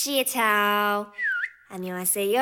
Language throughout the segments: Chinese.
시에차오 안녕하세요。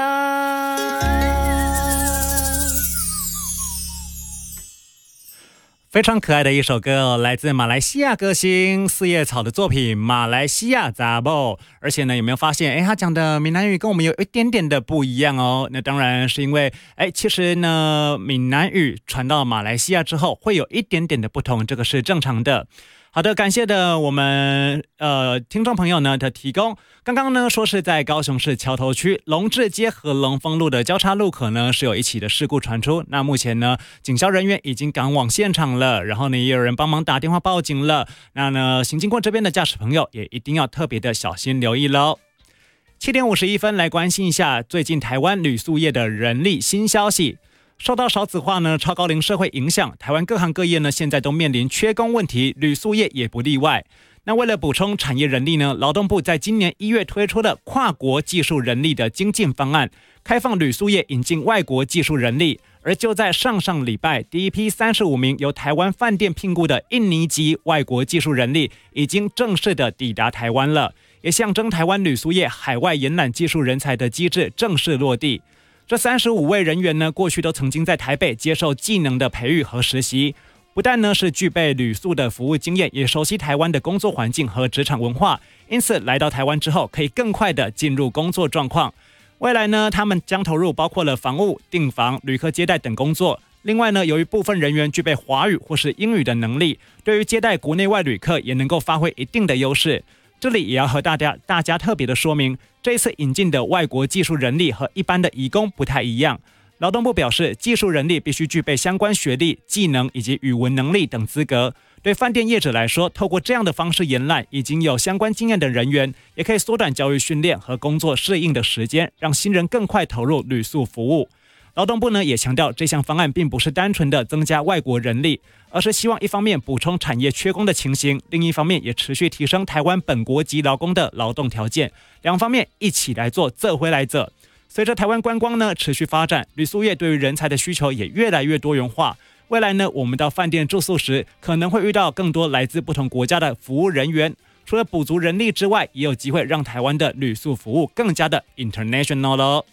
非常可爱的一首歌，来自马来西亚歌星四叶草的作品《马来西亚杂报》。而且呢，有没有发现，他讲的闽南语跟我们有一点点的不一样哦？那当然是因为，其实呢，闽南语传到马来西亚之后，会有一点点的不同，这个是正常的。好的，感谢的我们听众朋友呢的提供。刚刚呢说是在高雄市桥头区龙志街和龙丰路的交叉路口呢是有一起的事故传出。那目前呢警消人员已经赶往现场了，然后呢也有人帮忙打电话报警了。那呢行经过这边的驾驶朋友也一定要特别的小心留意咯。7点51分来关心一下最近台湾旅宿业的人力新消息。受到少子化呢、超高龄社会影响，台湾各行各业呢现在都面临缺工问题，旅宿业也不例外。那为了补充产业人力呢，劳动部在今年1月推出的跨国技术人力的精进方案，开放旅宿业引进外国技术人力。而就在上礼拜，第一批35名由台湾饭店聘雇的印尼籍外国技术人力已经正式的抵达台湾了，也象征台湾旅宿业海外延揽技术人才的机制正式落地。这35位人员呢，过去都曾经在台北接受技能的培育和实习，不但呢是具备旅宿的服务经验，也熟悉台湾的工作环境和职场文化，因此来到台湾之后，可以更快的进入工作状况。未来呢，他们将投入包括了房务、订房、旅客接待等工作。另外呢，由于部分人员具备华语或是英语的能力，对于接待国内外旅客也能够发挥一定的优势。这里也要和大家特别的说明，这一次引进的外国技术人力和一般的移工不太一样。劳动部表示，技术人力必须具备相关学历、技能以及语文能力等资格。对饭店业者来说，透过这样的方式延揽已经有相关经验的人员，也可以缩短教育训练和工作适应的时间，让新人更快投入旅宿服务。劳动部呢也强调，这项方案并不是单纯的增加外国人力，而是希望一方面补充产业缺工的情形，另一方面也持续提升台湾本国籍劳工的劳动条件，两方面一起来做这回来者。随着台湾观光呢持续发展，旅宿业对于人才的需求也越来越多元化。未来呢，我们到饭店住宿时，可能会遇到更多来自不同国家的服务人员。除了补足人力之外，也有机会让台湾的旅宿服务更加的 international 咯。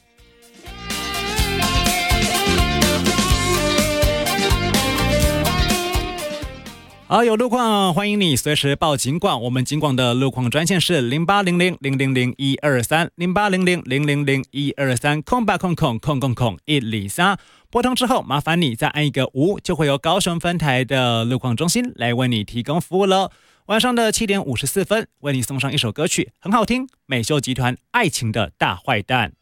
好，有路况欢迎你随时报警广，我们警广的路况专线是0800-000-123，0800-000-123，空白空空空空空123。拨通之后，麻烦你再按一个5，就会由高雄分台的路况中心来为你提供服务了。晚上的7点54分，为你送上一首歌曲，很好听，美秀集团《爱情的大坏蛋》。